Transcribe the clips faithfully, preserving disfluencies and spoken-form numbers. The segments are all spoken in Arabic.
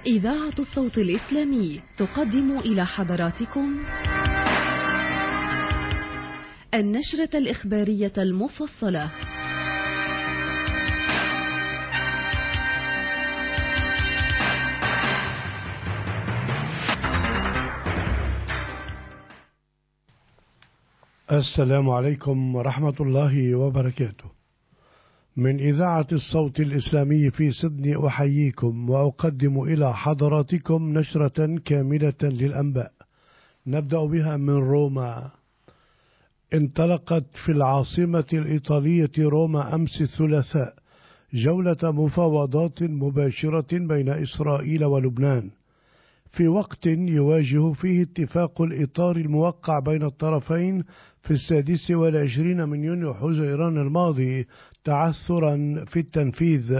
إذاعة الصوت الإسلامي تقدم إلى حضراتكم النشرة الإخبارية المفصلة. السلام عليكم ورحمة الله وبركاته. من إذاعة الصوت الإسلامي في سيدني أحييكم وأقدم إلى حضراتكم نشرة كاملة للأنباء. نبدأ بها من روما. انطلقت في العاصمة الإيطالية روما أمس الثلاثاء جولة مفاوضات مباشرة بين إسرائيل ولبنان، في وقت يواجه فيه اتفاق الإطار الموقع بين الطرفين في السادس والعشرين من يونيو حزيران الماضي تعثرا في التنفيذ.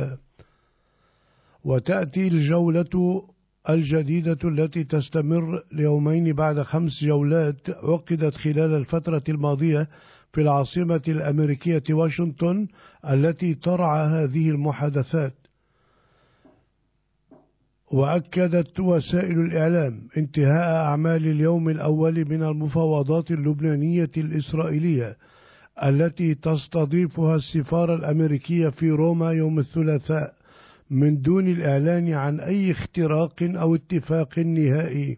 وتأتي الجولة الجديدة التي تستمر ليومين بعد خمس جولات عقدت خلال الفترة الماضية في العاصمة الأمريكية واشنطن التي ترعى هذه المحادثات. وأكدت وسائل الإعلام انتهاء أعمال اليوم الأول من المفاوضات اللبنانية الإسرائيلية التي تستضيفها السفارة الأمريكية في روما يوم الثلاثاء من دون الإعلان عن أي اختراق أو اتفاق نهائي.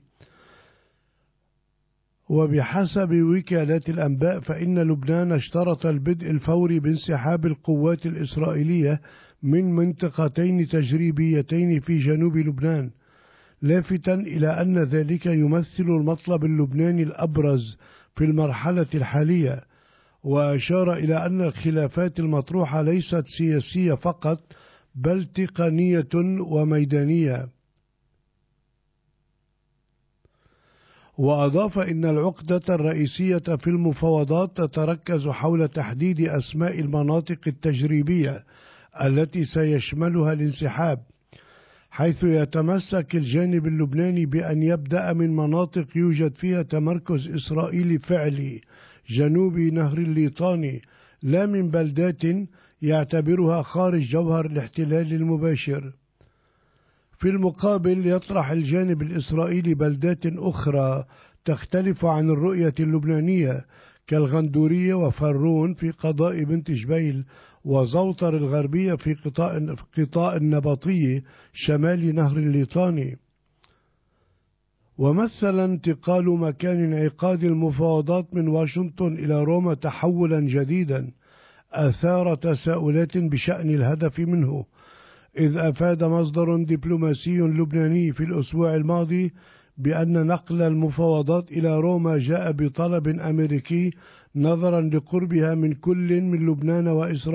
وبحسب وكالات الأنباء فإن لبنان اشترط البدء الفوري بانسحاب القوات الإسرائيلية من منطقتين تجريبيتين في جنوب لبنان، لافتا إلى أن ذلك يمثل المطلب اللبناني الأبرز في المرحلة الحالية. وأشار إلى أن الخلافات المطروحة ليست سياسية فقط بل تقنية وميدانية. وأضاف إن العقدة الرئيسية في المفاوضات تتركز حول تحديد أسماء المناطق التجريبية التي سيشملها الانسحاب، حيث يتمسك الجانب اللبناني بأن يبدأ من مناطق يوجد فيها تمركز إسرائيلي فعلي جنوب نهر الليطاني، لا من بلدات يعتبرها خارج جوهر الاحتلال المباشر. في المقابل يطرح الجانب الإسرائيلي بلدات أخرى تختلف عن الرؤية اللبنانية كالغندورية وفرون في قضاء بنت جبيل وزوطر الغربية في قطاع, قطاع النبطية شمال نهر الليطاني. ومثل انتقال مكان انعقاد المفاوضات من واشنطن إلى روما تحولا جديدا أثار تساؤلات بشأن الهدف منه، إذ أفاد مصدر دبلوماسي لبناني في الأسبوع الماضي بأن نقل المفاوضات إلى روما جاء بطلب أمريكي نظرا لقربها من كل من لبنان وإسرائيل